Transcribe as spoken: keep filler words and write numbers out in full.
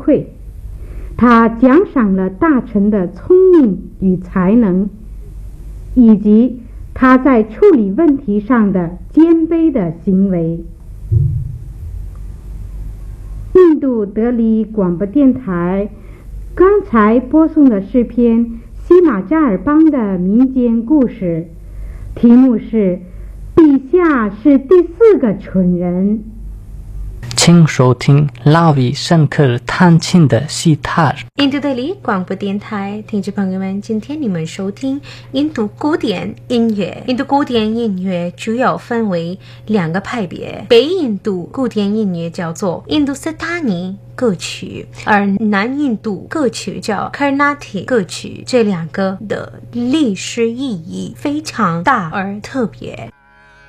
愧。他奖赏了大臣的聪明与才能，以及他在处理问题上的谦卑的行为。印度德里广播电台刚才播送的是篇西马加尔邦的民间故事，题目是陛下是第四个蠢人。 请收听拉维圣克尔弹琴的西塔。 印度德里广播电台听众朋友们，今天你们收听印度古典音乐。印度古典音乐主要分为两个派别，北印度古典音乐叫做印度斯坦尼歌曲，而南印度歌曲叫 Carnatic 歌曲。这两个的历史意义非常大而特别。